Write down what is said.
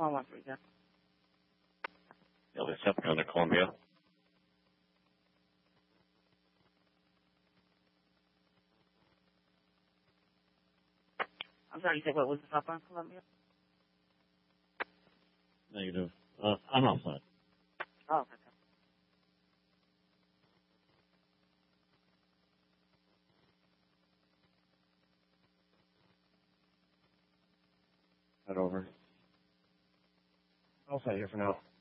113, yeah. Delta 7 under Columbia. I'm sorry, you said what was the stop on Columbia? Negative. I'm outside. Oh, okay. Head over. Outside here for now.